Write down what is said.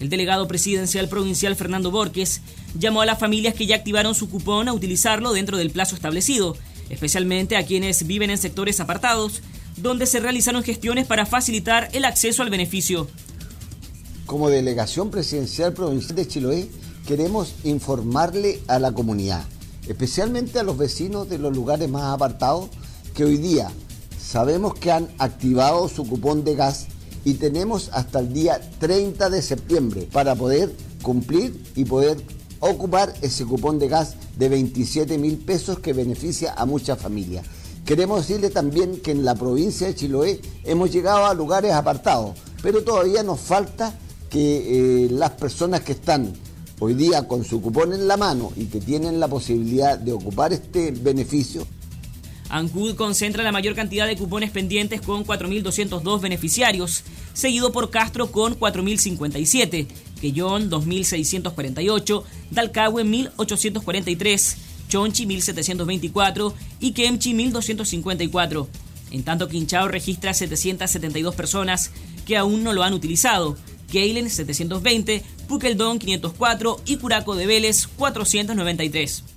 El delegado presidencial provincial Fernando Borges llamó a las familias que ya activaron su cupón a utilizarlo dentro del plazo establecido, especialmente a quienes viven en sectores apartados, donde se realizaron gestiones para facilitar el acceso al beneficio. Como delegación presidencial provincial de Chiloé, queremos informarle a la comunidad, especialmente a los vecinos de los lugares más apartados, que hoy día sabemos que han activado su cupón de gas y tenemos hasta el día 30 de septiembre para poder cumplir y poder ocupar ese cupón de gas de 27.000 pesos que beneficia a muchas familias. Queremos decirle también que en la provincia de Chiloé hemos llegado a lugares apartados, pero todavía nos falta que las personas que están hoy día con su cupón en la mano y que tienen la posibilidad de ocupar este beneficio. Ancud concentra la mayor cantidad de cupones pendientes con 4.202 beneficiarios, seguido por Castro con 4.057, Quellón 2.648, Dalcahue 1.843, Chonchi 1.724 y Kemchi 1.254. En tanto, Quinchao registra 772 personas que aún no lo han utilizado, Keilen 720, Puqueldón 504 y Curaco de Vélez 493.